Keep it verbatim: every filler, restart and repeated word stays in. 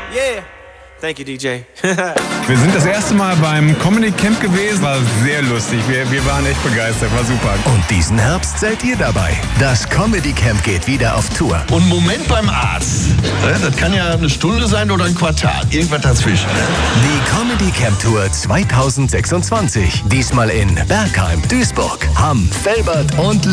Yeah. Thank you, D J. Wir sind das erste Mal beim Comedy Camp gewesen. War sehr lustig. Wir, wir waren echt begeistert. War super. Und diesen Herbst seid ihr dabei. Das Comedy Camp geht wieder auf Tour. Und Moment beim Arzt. Das kann ja eine Stunde sein oder ein Quartal. Irgendwas dazwischen. Die Comedy Camp Tour zwanzig sechsundzwanzig. Diesmal in Bergheim, Duisburg, Hamm, Velbert und